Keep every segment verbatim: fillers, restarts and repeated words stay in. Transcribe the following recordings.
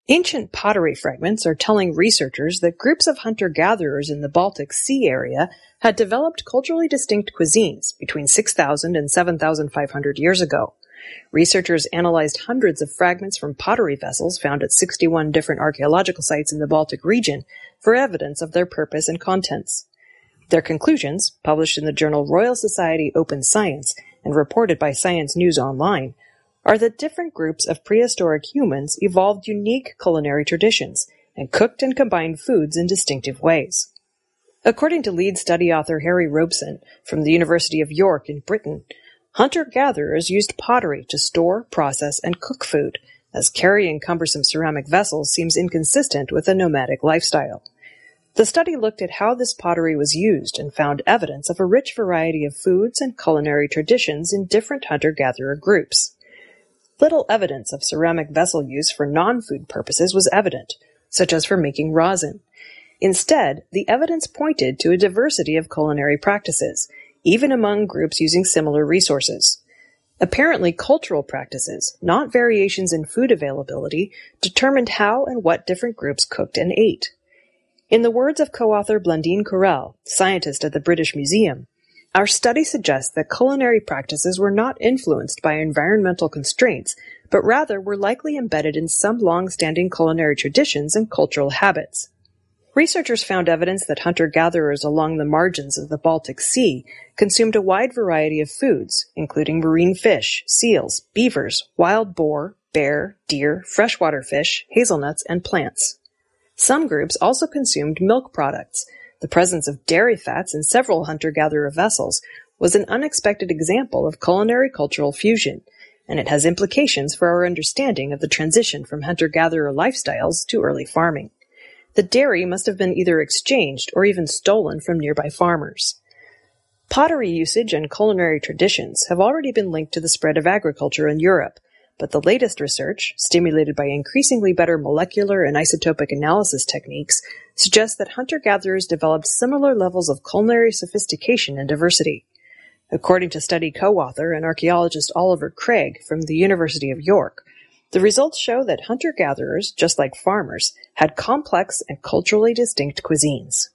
Ancient pottery fragments are telling researchers that groups of hunter-gatherers in the Baltic Sea area had developed culturally distinct cuisines between six thousand and seven thousand five hundred years ago. Researchers analyzed hundreds of fragments from pottery vessels found at sixty-one different archaeological sites in the Baltic region for evidence of their purpose and contents. Their conclusions, published in the journal Royal Society Open Science and reported by Science News Online, are that different groups of prehistoric humans evolved unique culinary traditions and cooked and combined foods in distinctive ways. According to lead study author Harry Robeson from the University of York in Britain, hunter-gatherers used pottery to store, process, and cook food, as carrying cumbersome ceramic vessels seems inconsistent with a nomadic lifestyle. The study looked at how this pottery was used and found evidence of a rich variety of foods and culinary traditions in different hunter-gatherer groups. Little evidence of ceramic vessel use for non-food purposes was evident, such as for making rosin. Instead, the evidence pointed to a diversity of culinary practices, even among groups using similar resources. Apparently, cultural practices, not variations in food availability, determined how and what different groups cooked and ate. In the words of co-author Blandine Correll, scientist at the British Museum, our study suggests that culinary practices were not influenced by environmental constraints, but rather were likely embedded in some long-standing culinary traditions and cultural habits. Researchers found evidence that hunter-gatherers along the margins of the Baltic Sea consumed a wide variety of foods, including marine fish, seals, beavers, wild boar, bear, deer, freshwater fish, hazelnuts, and plants. Some groups also consumed milk products. The presence of dairy fats in several hunter-gatherer vessels was an unexpected example of culinary cultural fusion, and it has implications for our understanding of the transition from hunter-gatherer lifestyles to early farming. The dairy must have been either exchanged or even stolen from nearby farmers. Pottery usage and culinary traditions have already been linked to the spread of agriculture in Europe, but the latest research, stimulated by increasingly better molecular and isotopic analysis techniques, suggests that hunter-gatherers developed similar levels of culinary sophistication and diversity. According to study co-author and archaeologist Oliver Craig from the University of York, the results show that hunter-gatherers, just like farmers, had complex and culturally distinct cuisines.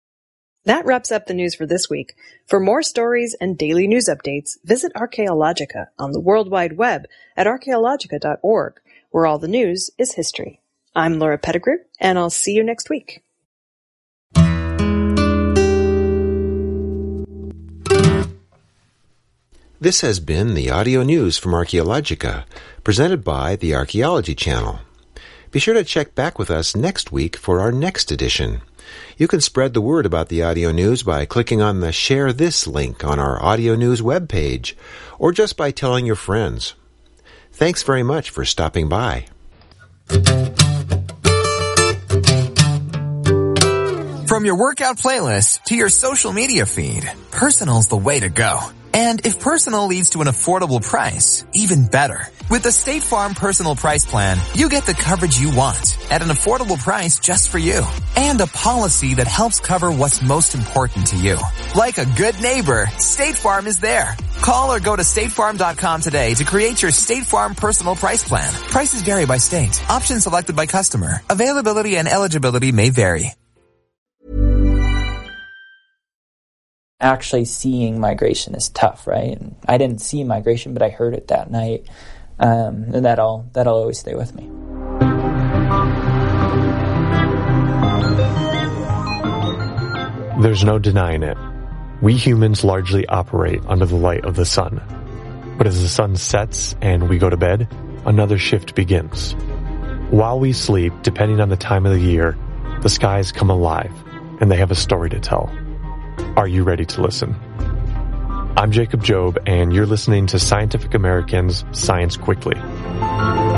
That wraps up the news for this week. For more stories and daily news updates, visit Archaeologica on the World Wide Web at archaeologica dot org, where all the news is history. I'm Laura Pettigrew, and I'll see you next week. This has been the audio news from Archaeologica, presented by the Archaeology Channel. Be sure to check back with us next week for our next edition. You can spread the word about the audio news by clicking on the Share This link on our audio news webpage, or just by telling your friends. Thanks very much for stopping by. From your workout playlist to your social media feed, Personal's the way to go. And if personal leads to an affordable price, even better. With the State Farm Personal Price Plan, you get the coverage you want at an affordable price just for you. And a policy that helps cover what's most important to you. Like a good neighbor, State Farm is there. Call or go to state farm dot com today to create your State Farm Personal Price Plan. Prices vary by state. Options selected by customer. Availability and eligibility may vary. Actually seeing migration is tough, right? And I didn't see migration, but I heard it that night. Um, and that'll, that'll always stay with me. There's no denying it. We humans largely operate under the light of the sun. But as the sun sets and we go to bed, another shift begins. While we sleep, depending on the time of the year, the skies come alive, and they have a story to tell. Are you ready to listen? I'm Jacob Job, and you're listening to Scientific American's Science Quickly.